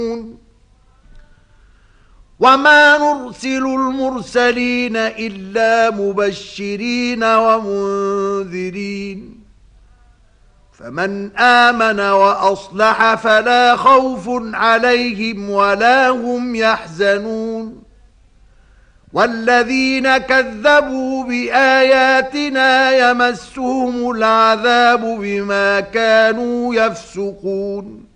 وما نرسل المرسلين إلا مبشرين ومنذرين فمن آمن وأصلح فلا خوف عليهم ولا هم يحزنون والذين كذبوا بآياتنا يمسهم العذاب بما كانوا يفسقون